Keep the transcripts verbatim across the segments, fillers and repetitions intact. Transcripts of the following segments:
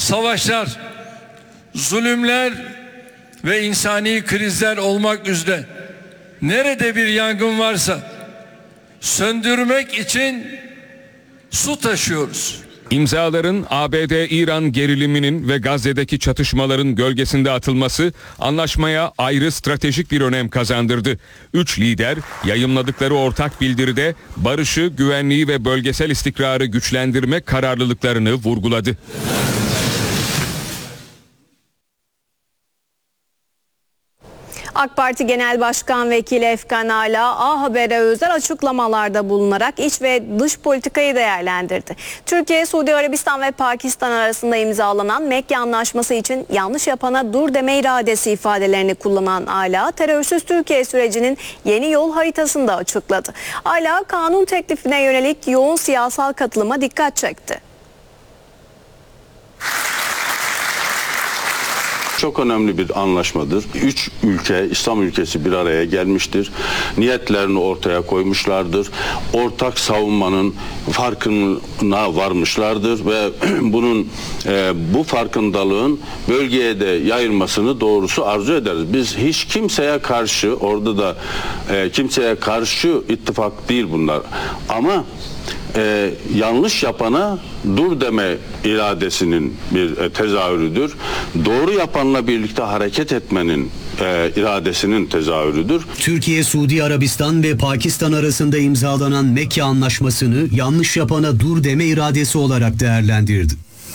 savaşlar, zulümler ve insani krizler olmak üzere nerede bir yangın varsa söndürmek için su taşıyoruz. İmzaların A B D-İran geriliminin ve Gazze'deki çatışmaların gölgesinde atılması anlaşmaya ayrı stratejik bir önem kazandırdı. Üç lider yayımladıkları ortak bildiride barışı, güvenliği ve bölgesel istikrarı güçlendirme kararlılıklarını vurguladı. AK Parti Genel Başkan Vekili Efkan Ala, A Haber'e özel açıklamalarda bulunarak iç ve dış politikayı değerlendirdi. Türkiye, Suudi Arabistan ve Pakistan arasında imzalanan Mekke Anlaşması için yanlış yapana dur deme iradesi ifadelerini kullanan Ala, terörsüz Türkiye sürecinin yeni yol haritasını da açıkladı. Ala, kanun teklifine yönelik yoğun siyasal katılıma dikkat çekti. Çok önemli bir anlaşmadır. Üç ülke, İslam ülkesi bir araya gelmiştir. Niyetlerini ortaya koymuşlardır. Ortak savunmanın farkına varmışlardır ve bunun e, bu farkındalığın bölgeye de yayılmasını doğrusu arzu ederiz. Biz hiç kimseye karşı, orada da e, kimseye karşı ittifak değil bunlar. Ama Ee, yanlış yapana dur deme iradesinin bir e, tezahürüdür. Doğru yapanla birlikte hareket etmenin e, iradesinin tezahürüdür. Türkiye, Suudi Arabistan ve Pakistan arasında imzalanan Mekke Anlaşması'nı yanlış yapana dur deme iradesi olarak değerlendirdi.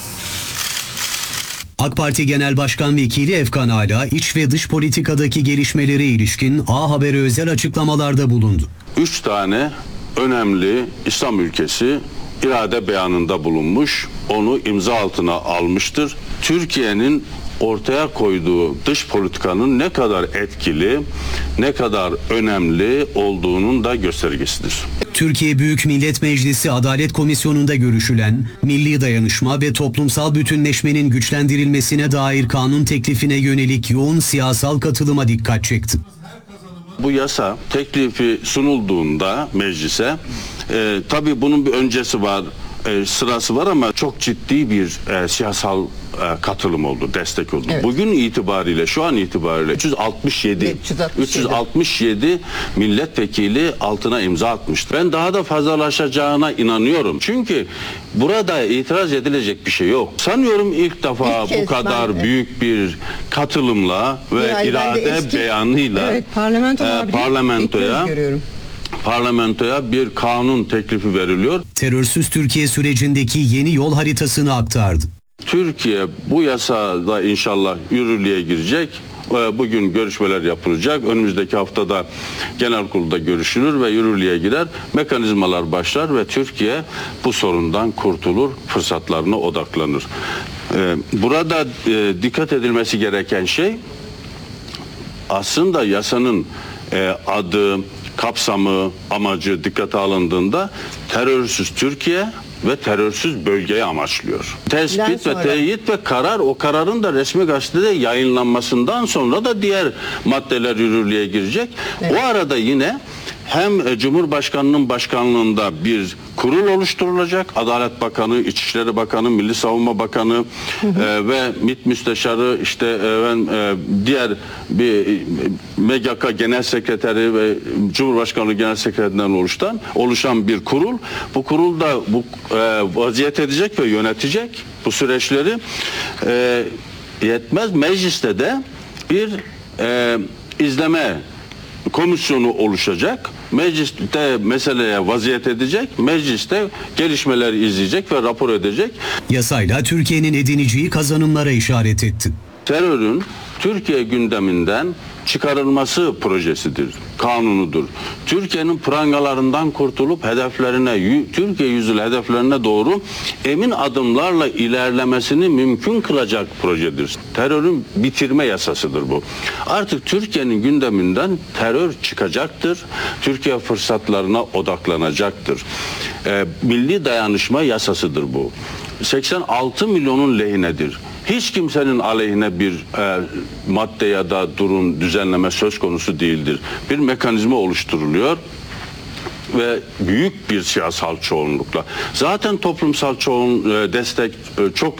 AK Parti Genel Başkan Vekili Efkan Ala, iç ve dış politikadaki gelişmelere ilişkin A Haber'e özel açıklamalarda bulundu. Üç tane önemli İslam ülkesi irade beyanında bulunmuş, onu imza altına almıştır. Türkiye'nin ortaya koyduğu dış politikanın ne kadar etkili, ne kadar önemli olduğunun da göstergesidir. Türkiye Büyük Millet Meclisi Adalet Komisyonu'nda görüşülen milli dayanışma ve toplumsal bütünleşmenin güçlendirilmesine dair kanun teklifine yönelik yoğun siyasal katılıma dikkat çekti. Bu yasa teklifi sunulduğunda meclise e, tabii bunun bir öncesi var, e, sırası var ama çok ciddi bir e, siyasal e, katılım oldu, destek oldu. Evet. Bugün itibariyle, şu an itibariyle üç yüz altmış yedi, üç yüz altmış yedi milletvekili altına imza atmıştır. Ben daha da fazlalaşacağına inanıyorum. Çünkü burada itiraz edilecek bir şey yok. Sanıyorum ilk defa ilk bu kadar ben, büyük bir katılımla ve yani irade eski, beyanıyla evet, parlamento e, parlamentoya parlamentoya bir kanun teklifi veriliyor. Terörsüz Türkiye sürecindeki yeni yol haritasını aktardı. Türkiye bu yasada inşallah yürürlüğe girecek. Bugün görüşmeler yapılacak. Önümüzdeki haftada genel kurulda görüşülür ve yürürlüğe girer. Mekanizmalar başlar ve Türkiye bu sorundan kurtulur, fırsatlarına odaklanır. Burada dikkat edilmesi gereken şey, aslında yasanın adı, kapsamı, amacı dikkate alındığında terörsüz Türkiye ve terörsüz bölgeyi amaçlıyor. Tespit ve teyit ve karar, o kararın da resmi gazetede yayınlanmasından sonra da diğer maddeler yürürlüğe girecek. Evet. O arada yine hem Cumhurbaşkanı'nın başkanlığında bir kurul oluşturulacak. Adalet Bakanı, İçişleri Bakanı, Milli Savunma Bakanı hı hı. E, ve MİT Müsteşarı, işte e, e, diğer bir M G K Genel Sekreteri ve Cumhurbaşkanlığı Genel Sekreterinden oluşan oluşan bir kurul. Bu kurul da bu e, vaziyet edecek ve yönetecek bu süreçleri. E, yetmez, mecliste de bir e, izleme komisyonu oluşacak. Mecliste meseleye vaziyet edecek. Mecliste gelişmeleri izleyecek ve rapor edecek. Yasayla Türkiye'nin edineceği kazanımlara işaret etti. Terörün Türkiye gündeminden çıkarılması projesidir, kanunudur. Türkiye'nin prangalarından kurtulup hedeflerine, Türkiye yüzlü hedeflerine doğru emin adımlarla ilerlemesini mümkün kılacak projedir. Terörün bitirme yasasıdır bu. Artık Türkiye'nin gündeminden terör çıkacaktır. Türkiye fırsatlarına odaklanacaktır. E, milli dayanışma yasasıdır bu. seksen altı milyonun lehinedir. Hiç kimsenin aleyhine bir e, madde ya da durum, düzenleme söz konusu değildir. Bir mekanizma oluşturuluyor ve büyük bir siyasal çoğunlukla. Zaten toplumsal çoğun e, destek e, çok